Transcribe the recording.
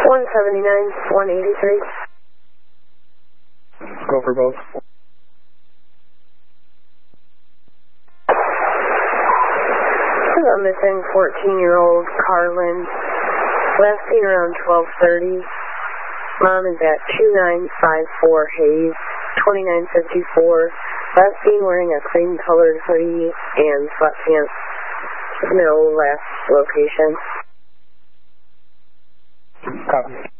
179, 183. Go for both. A missing 14-year-old Carlin. Last seen around 12:30. Mom is at 2954 Hayes, 2954. Last seen wearing a cream-colored hoodie and sweatpants. No last location. Copy.